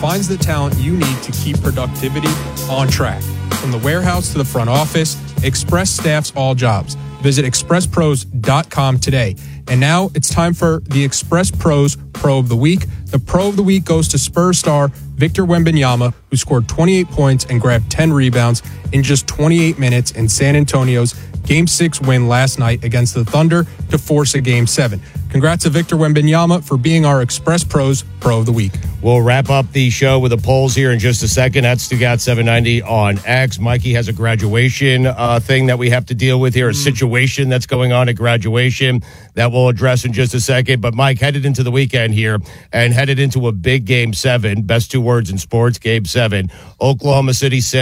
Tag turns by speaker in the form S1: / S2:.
S1: finds the talent you need to keep productivity on track. From the warehouse to the front office, Express staffs all jobs. Visit expresspros.com today. And now it's time for the Express Pros Pro of the Week. The Pro of the Week goes to Spurs star Victor Wembanyama, who scored 28 points and grabbed 10 rebounds in just 28 minutes in San Antonio's Game 6 win last night against the Thunder to force a Game 7. Congrats to Victor Wembanyama for being our Express Pros Pro of the Week.
S2: We'll wrap up the show with the polls here in just a second. That's Stugat790 on X. Mikey has a graduation thing that we have to deal with here, a situation that's going on at graduation that we'll address in just a second. But Mike, headed into the weekend here and headed into a big Game 7, best two words in sports, Game 7, Oklahoma City